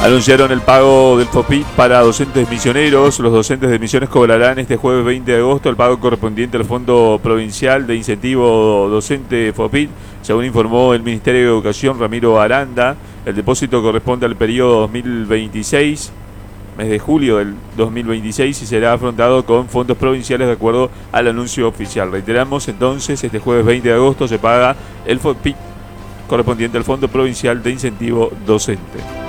Anunciaron el pago del FOPIT para docentes misioneros. Los docentes de Misiones cobrarán este jueves 20 de agosto el pago correspondiente al Fondo Provincial de Incentivo Docente FOPIT. Según informó el Ministerio de Educación, Ramiro Aranda, el depósito corresponde al periodo 2026, mes de julio del 2026, y será afrontado con fondos provinciales de acuerdo al anuncio oficial. Reiteramos entonces, este jueves 20 de agosto se paga el FOPIT correspondiente al Fondo Provincial de Incentivo Docente.